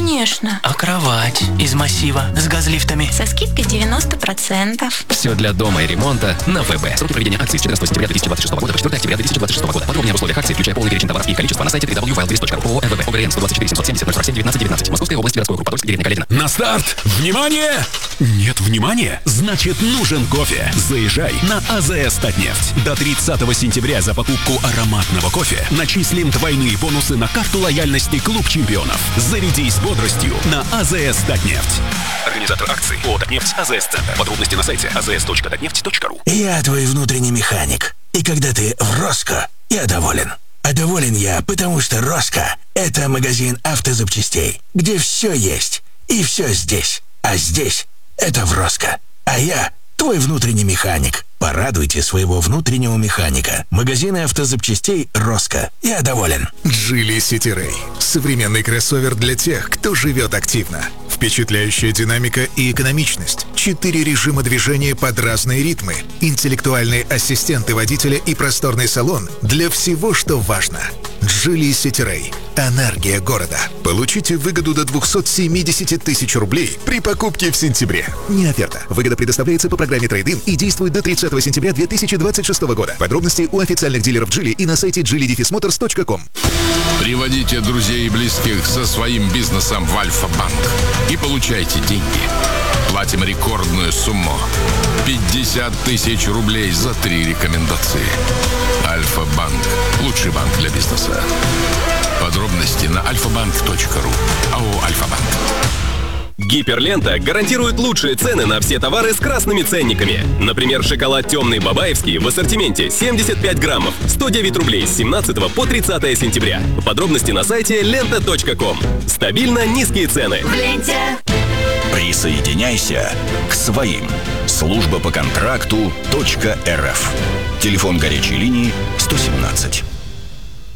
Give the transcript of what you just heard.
Конечно. А кровать из массива с газлифтами? Со скидкой 90%. Все для дома и ремонта на ВБ. Сроки проведения акции с 14 сентября 2026 года по 4 октября 2026 года. Подробнее об условиях акции, включая полный перечень товаров и их количество, на сайте www.wildberries.ru. ООО МВБ. ОГРН 124 770 047 19 19. Московская область, городской округ, Подольск, деревня Каледина. На старт! Внимание! Нет внимания? Значит, нужен кофе. Заезжай на АЗС Татнефть. До 30 сентября за покупку ароматного кофе начислим двойные бонусы на карту лояльности Клуб чемпионов. Зарядись бодростью на АЗС Татнефть. Организатор акции ООО «Татнефть», АЗС Центр. Подробности на сайте azs.tatneft.ru. Я твой внутренний механик. И когда ты в Роско, я доволен. А доволен я, потому что Роско – это магазин автозапчастей, где все есть и все здесь. А здесь – это в Роско. А я твой внутренний механик. Порадуйте своего внутреннего механика. Магазины автозапчастей Роско. Я доволен. Geely City Ray. Современный кроссовер для тех, кто живет активно. Впечатляющая динамика и экономичность. 4 режима движения под разные ритмы. Интеллектуальные ассистенты водителя и просторный салон для всего, что важно. Geely City Ray. Энергия города. Получите выгоду до 270 тысяч рублей при покупке в сентябре. Не оферта. Выгода предоставляется по программе Трейд-ин и действует до 30 сентября 2026 года. Подробности у официальных дилеров Geely и на сайте geely-motors.com. Приводите друзей и близких со своим бизнесом в Альфа-банк и получайте деньги. Платим рекордную сумму. 50 тысяч рублей за 3 рекомендации. Альфа-банк. Лучший банк для бизнеса. Подробности на alfabank.ru. АО «Альфа-банк». Гиперлента гарантирует лучшие цены на все товары с красными ценниками. Например, шоколад темный бабаевский в ассортименте 75 граммов, 109 рублей с 17 по 30 сентября. Подробности на сайте lenta.com. Стабильно низкие цены. В ленте. Присоединяйся к своим. Служба по контракту .рф. Телефон горячей линии 117.